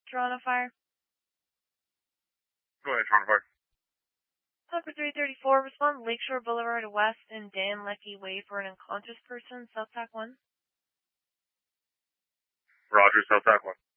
Toronto Fire. Go ahead, Toronto Fire. Number 334, respond Lakeshore Boulevard West and Dan Leckie Way for an unconscious person, South Pack 1. Roger, South Pack 1.